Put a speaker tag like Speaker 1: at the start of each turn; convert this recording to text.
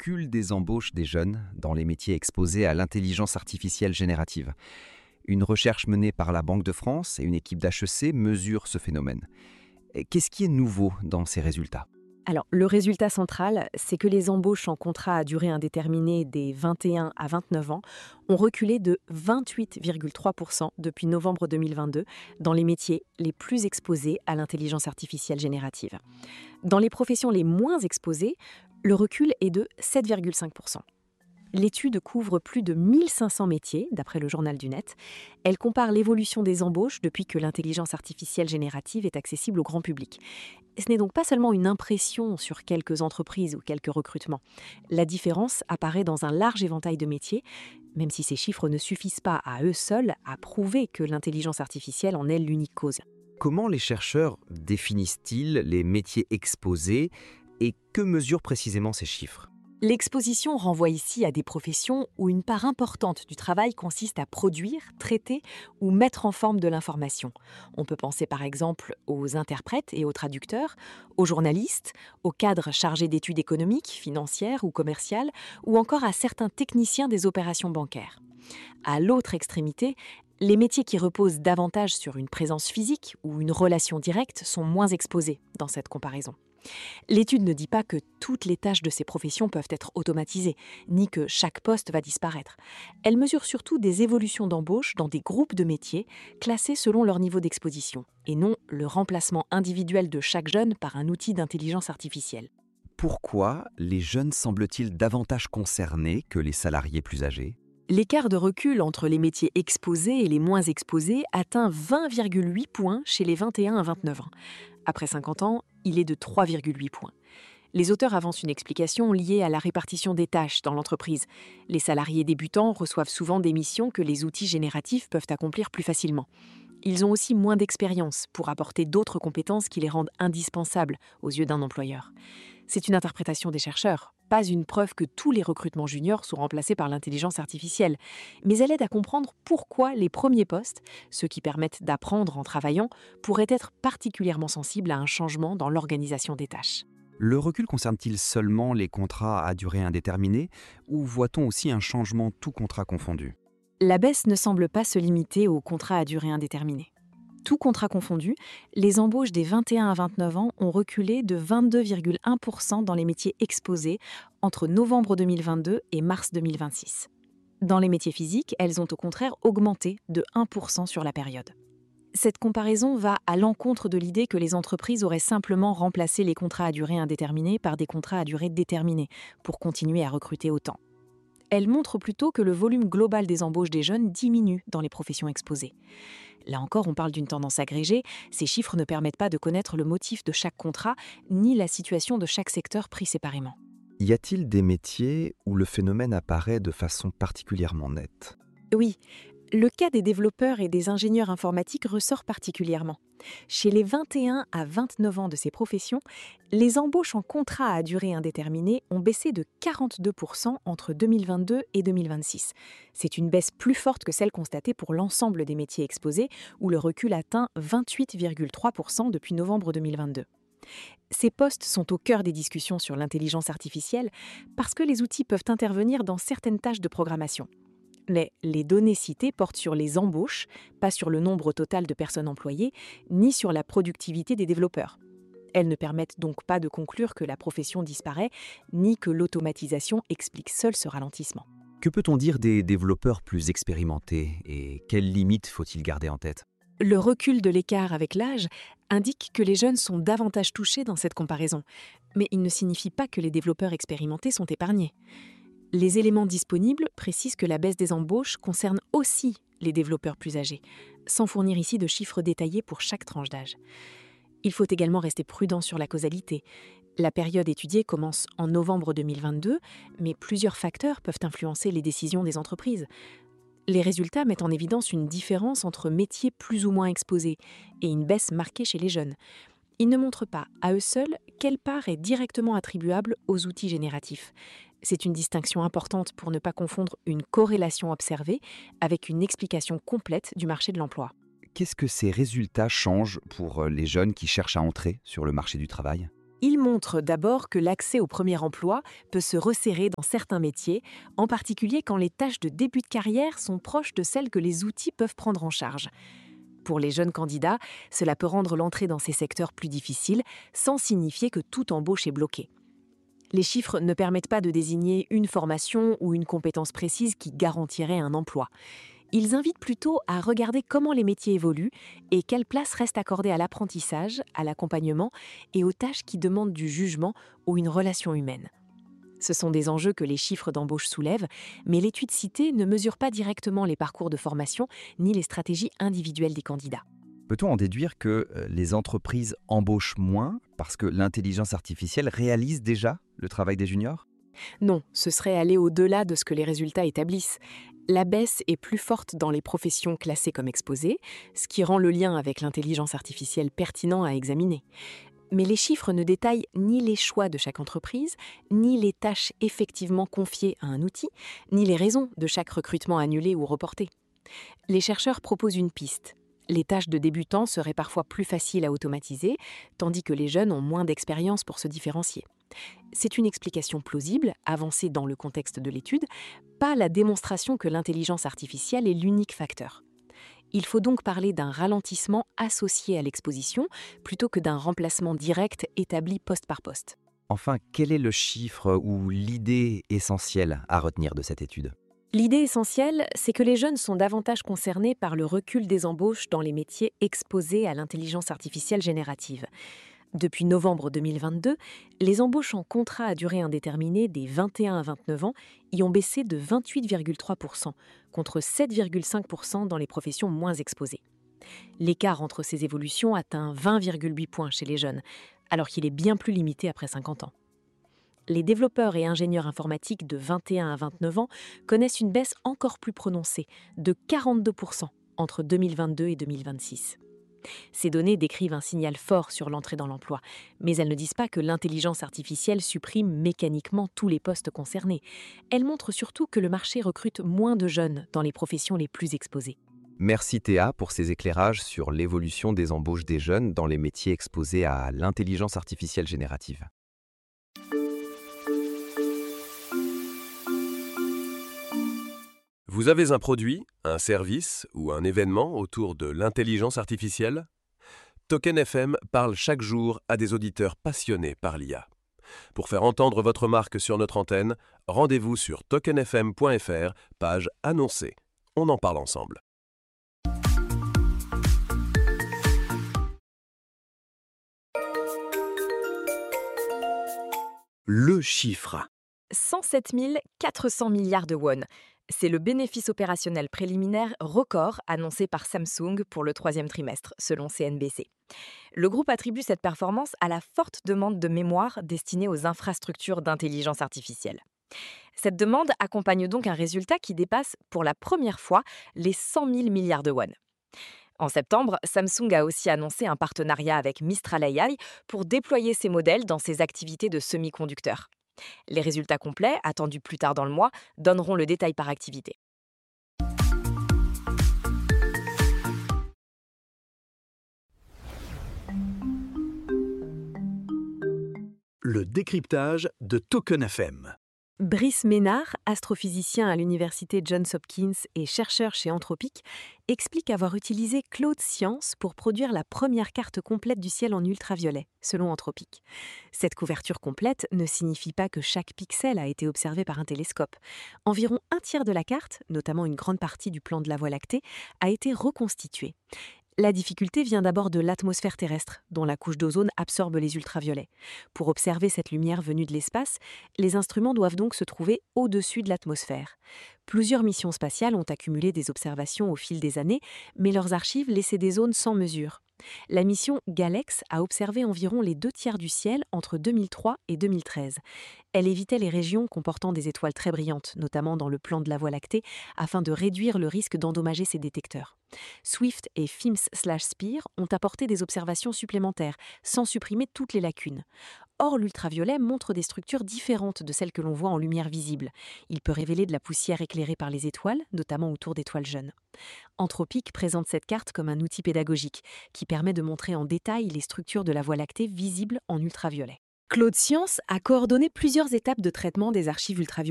Speaker 1: recul des embauches des jeunes dans les métiers exposés à l'intelligence artificielle générative. Une recherche menée par la Banque de France et une équipe d'HEC mesure ce phénomène. Qu'est-ce qui est nouveau dans ces résultats ?
Speaker 2: Alors, le résultat central, c'est que les embauches en contrat à durée indéterminée des 21 à 29 ans ont reculé de 28,3% depuis novembre 2022 dans les métiers les plus exposés à l'intelligence artificielle générative. Dans les professions les moins exposées, le recul est de 7,5%. L'étude couvre plus de 1500 métiers, d'après le Journal du Net. Elle compare l'évolution des embauches depuis que l'intelligence artificielle générative est accessible au grand public. Ce n'est donc pas seulement une impression sur quelques entreprises ou quelques recrutements. La différence apparaît dans un large éventail de métiers, même si ces chiffres ne suffisent pas à eux seuls à prouver que l'intelligence artificielle en est l'unique cause.
Speaker 1: Comment les chercheurs définissent-ils les métiers exposés et que mesurent précisément ces chiffres ?
Speaker 2: L'exposition renvoie ici à des professions où une part importante du travail consiste à produire, traiter ou mettre en forme de l'information. On peut penser par exemple aux interprètes et aux traducteurs, aux journalistes, aux cadres chargés d'études économiques, financières ou commerciales, ou encore à certains techniciens des opérations bancaires. À l'autre extrémité, les métiers qui reposent davantage sur une présence physique ou une relation directe sont moins exposés dans cette comparaison. L'étude ne dit pas que toutes les tâches de ces professions peuvent être automatisées, ni que chaque poste va disparaître. Elle mesure surtout des évolutions d'embauche dans des groupes de métiers classés selon leur niveau d'exposition, et non le remplacement individuel de chaque jeune par un outil d'intelligence artificielle.
Speaker 1: Pourquoi les jeunes semblent-ils davantage concernés que les salariés plus âgés ?
Speaker 2: L'écart de recul entre les métiers exposés et les moins exposés atteint 20,8 points chez les 21 à 29 ans. Après 50 ans, il est de 3,8 points. Les auteurs avancent une explication liée à la répartition des tâches dans l'entreprise. Les salariés débutants reçoivent souvent des missions que les outils génératifs peuvent accomplir plus facilement. Ils ont aussi moins d'expérience pour apporter d'autres compétences qui les rendent indispensables aux yeux d'un employeur. C'est une interprétation des chercheurs, pas une preuve que tous les recrutements juniors sont remplacés par l'intelligence artificielle, mais elle aide à comprendre pourquoi les premiers postes, ceux qui permettent d'apprendre en travaillant, pourraient être particulièrement sensibles à un changement dans l'organisation des tâches.
Speaker 1: Le recul concerne-t-il seulement les contrats à durée indéterminée ou voit-on aussi un changement tout contrat confondu ?
Speaker 2: La baisse ne semble pas se limiter aux contrats à durée indéterminée. Tout contrat confondu, les embauches des 21 à 29 ans ont reculé de 22,1% dans les métiers exposés entre novembre 2022 et mars 2026. Dans les métiers physiques, elles ont au contraire augmenté de 1% sur la période. Cette comparaison va à l'encontre de l'idée que les entreprises auraient simplement remplacé les contrats à durée indéterminée par des contrats à durée déterminée pour continuer à recruter autant. Elle montre plutôt que le volume global des embauches des jeunes diminue dans les professions exposées. Là encore, on parle d'une tendance agrégée. Ces chiffres ne permettent pas de connaître le motif de chaque contrat, ni la situation de chaque secteur pris séparément.
Speaker 1: Y a-t-il des métiers où le phénomène apparaît de façon particulièrement nette ?
Speaker 2: Oui, le cas des développeurs et des ingénieurs informatiques ressort particulièrement. Chez les 21 à 29 ans de ces professions, les embauches en contrat à durée indéterminée ont baissé de 42% entre 2022 et 2026. C'est une baisse plus forte que celle constatée pour l'ensemble des métiers exposés, où le recul atteint 28,3% depuis novembre 2022. Ces postes sont au cœur des discussions sur l'intelligence artificielle parce que les outils peuvent intervenir dans certaines tâches de programmation. Mais les données citées portent sur les embauches, pas sur le nombre total de personnes employées, ni sur la productivité des développeurs. Elles ne permettent donc pas de conclure que la profession disparaît, ni que l'automatisation explique seule ce ralentissement.
Speaker 1: Que peut-on dire des développeurs plus expérimentés et quelles limites faut-il garder en tête ?
Speaker 2: Le recul de l'écart avec l'âge indique que les jeunes sont davantage touchés dans cette comparaison, mais il ne signifie pas que les développeurs expérimentés sont épargnés. Les éléments disponibles précisent que la baisse des embauches concerne aussi les développeurs plus âgés, sans fournir ici de chiffres détaillés pour chaque tranche d'âge. Il faut également rester prudent sur la causalité. La période étudiée commence en novembre 2022, mais plusieurs facteurs peuvent influencer les décisions des entreprises. Les résultats mettent en évidence une différence entre métiers plus ou moins exposés et une baisse marquée chez les jeunes. Ils ne montrent pas, à eux seuls, quelle part est directement attribuable aux outils génératifs. C'est une distinction importante pour ne pas confondre une corrélation observée avec une explication complète du marché de l'emploi.
Speaker 1: Qu'est-ce que ces résultats changent pour les jeunes qui cherchent à entrer sur le marché du travail ?
Speaker 2: Il montre d'abord que l'accès au premier emploi peut se resserrer dans certains métiers, en particulier quand les tâches de début de carrière sont proches de celles que les outils peuvent prendre en charge. Pour les jeunes candidats, cela peut rendre l'entrée dans ces secteurs plus difficile, sans signifier que toute embauche est bloquée. Les chiffres ne permettent pas de désigner une formation ou une compétence précise qui garantirait un emploi. Ils invitent plutôt à regarder comment les métiers évoluent et quelle place reste accordée à l'apprentissage, à l'accompagnement et aux tâches qui demandent du jugement ou une relation humaine. Ce sont des enjeux que les chiffres d'embauche soulèvent, mais l'étude citée ne mesure pas directement les parcours de formation ni les stratégies individuelles des candidats.
Speaker 1: Peut-on en déduire que les entreprises embauchent moins parce que l'intelligence artificielle réalise déjà le travail des juniors ?
Speaker 2: Non, ce serait aller au-delà de ce que les résultats établissent. La baisse est plus forte dans les professions classées comme exposées, ce qui rend le lien avec l'intelligence artificielle pertinent à examiner. Mais les chiffres ne détaillent ni les choix de chaque entreprise, ni les tâches effectivement confiées à un outil, ni les raisons de chaque recrutement annulé ou reporté. Les chercheurs proposent une piste. Les tâches de débutants seraient parfois plus faciles à automatiser, tandis que les jeunes ont moins d'expérience pour se différencier. C'est une explication plausible, avancée dans le contexte de l'étude, pas la démonstration que l'intelligence artificielle est l'unique facteur. Il faut donc parler d'un ralentissement associé à l'exposition, plutôt que d'un remplacement direct établi poste par poste.
Speaker 1: Enfin, quel est le chiffre ou l'idée essentielle à retenir de cette étude ?
Speaker 2: L'idée essentielle, c'est que les jeunes sont davantage concernés par le recul des embauches dans les métiers exposés à l'intelligence artificielle générative. Depuis novembre 2022, les embauches en contrat à durée indéterminée des 21 à 29 ans y ont baissé de 28,3%, contre 7,5% dans les professions moins exposées. L'écart entre ces évolutions atteint 20,8 points chez les jeunes, alors qu'il est bien plus limité après 50 ans. Les développeurs et ingénieurs informatiques de 21 à 29 ans connaissent une baisse encore plus prononcée, de 42% entre 2022 et 2026. Ces données décrivent un signal fort sur l'entrée dans l'emploi, mais elles ne disent pas que l'intelligence artificielle supprime mécaniquement tous les postes concernés. Elles montrent surtout que le marché recrute moins de jeunes dans les professions les plus exposées.
Speaker 1: Merci Théa pour ces éclairages sur l'évolution des embauches des jeunes dans les métiers exposés à l'intelligence artificielle générative.
Speaker 3: Vous avez un produit, un service ou un événement autour de l'intelligence artificielle ? Token FM parle chaque jour à des auditeurs passionnés par l'IA. Pour faire entendre votre marque sur notre antenne, rendez-vous sur tokenfm.fr, page annoncée. On en parle ensemble.
Speaker 4: Le chiffre.
Speaker 5: 107 400 milliards de won. C'est le bénéfice opérationnel préliminaire record annoncé par Samsung pour le troisième trimestre, selon CNBC. Le groupe attribue cette performance à la forte demande de mémoire destinée aux infrastructures d'intelligence artificielle. Cette demande accompagne donc un résultat qui dépasse pour la première fois les 100 000 milliards de won. En septembre, Samsung a aussi annoncé un partenariat avec Mistral AI pour déployer ses modèles dans ses activités de semi-conducteurs. Les résultats complets, attendus plus tard dans le mois, donneront le détail par activité.
Speaker 4: Le décryptage de Token FM.
Speaker 2: Brice Ménard, astrophysicien à l'université Johns Hopkins et chercheur chez Anthropic, explique avoir utilisé Claude Science pour produire la première carte complète du ciel en ultraviolet, selon Anthropic. Cette couverture complète ne signifie pas que chaque pixel a été observé par un télescope. Environ un tiers de la carte, notamment une grande partie du plan de la Voie lactée, a été reconstituée. La difficulté vient d'abord de l'atmosphère terrestre, dont la couche d'ozone absorbe les ultraviolets. Pour observer cette lumière venue de l'espace, les instruments doivent donc se trouver au-dessus de l'atmosphère. Plusieurs missions spatiales ont accumulé des observations au fil des années, mais leurs archives laissaient des zones sans mesure. La mission Galex a observé environ les 2/3 du ciel entre 2003 et 2013. Elle évitait les régions comportant des étoiles très brillantes, notamment dans le plan de la Voie lactée, afin de réduire le risque d'endommager ces détecteurs. Swift et FIMS/SPIR ont apporté des observations supplémentaires, sans supprimer toutes les lacunes. Or, l'ultraviolet montre des structures différentes de celles que l'on voit en lumière visible. Il peut révéler de la poussière éclairée par les étoiles, notamment autour d'étoiles jeunes. Anthropic présente cette carte comme un outil pédagogique qui permet de montrer en détail les structures de la Voie lactée visibles en ultraviolet. Claude Science a coordonné plusieurs étapes de traitement des archives ultraviolettes